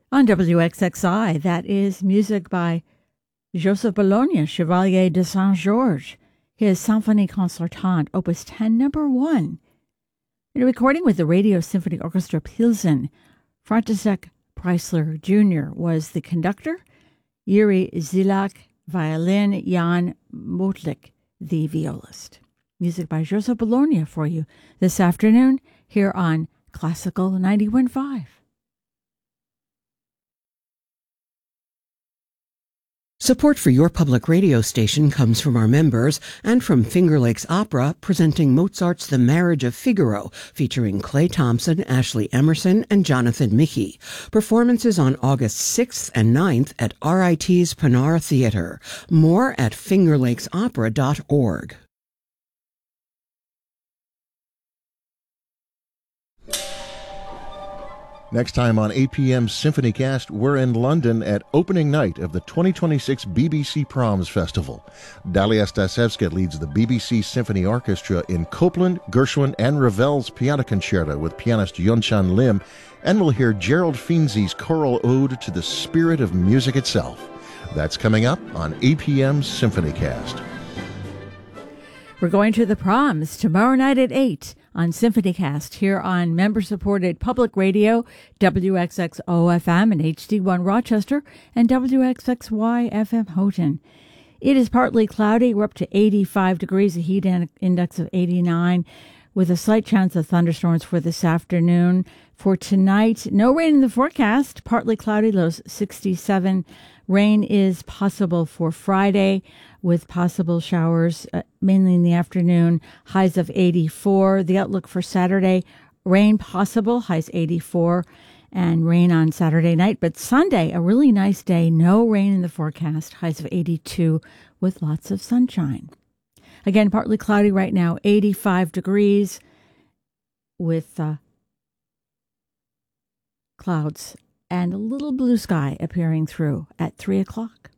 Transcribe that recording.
On WXXI, that is music by Joseph Bologna, Chevalier de Saint-Georges, his Symphonie Concertante, Opus 10, number 1. In a recording with the Radio Symphony Orchestra Pilsen, František Preisler Jr. was the conductor, Jiří Zilák, violin, Jan Motlik, the violist. Music by Joseph Bologna for you this afternoon here on Classical 91.5. Support for your public radio station comes from our members and from Finger Lakes Opera, presenting Mozart's The Marriage of Figaro, featuring Clay Thompson, Ashley Emerson, and Jonathan Mickey. Performances on August 6th and 9th at RIT's Panara Theater. More at fingerlakesopera.org. Next time on APM's SymphonyCast, we're in London at opening night of the 2026 BBC Proms Festival. Dalia Stasevska leads the BBC Symphony Orchestra in Copland, Gershwin, and Ravel's Piano Concerto with pianist Yunchan Lim, and we'll hear Gerald Finzi's choral ode to the spirit of music itself. That's coming up on APM's SymphonyCast. We're going to the Proms tomorrow night at 8 on SymphonyCast here on member-supported public radio, WXXO-FM and HD1 Rochester and WXXY-FM Houghton. It is partly cloudy. We're up to 85 degrees, a heat index of 89, with a slight chance of thunderstorms for this afternoon. For tonight, no rain in the forecast, partly cloudy, lows 67. Rain is possible for Friday with possible showers, mainly in the afternoon, highs of 84. The outlook for Saturday, rain possible, highs 84, and rain on Saturday night. But Sunday, a really nice day, no rain in the forecast, highs of 82 with lots of sunshine. Again, partly cloudy right now, 85 degrees with clouds and a little blue sky appearing through at 3 o'clock.